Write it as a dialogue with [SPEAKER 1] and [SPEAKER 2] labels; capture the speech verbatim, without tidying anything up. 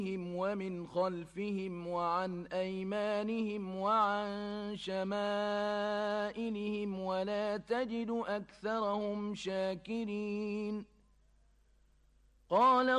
[SPEAKER 1] ومن خلفهم وعن أيمانهم وعن شمائلهم ولا تجد أكثرهم شاكرين. قال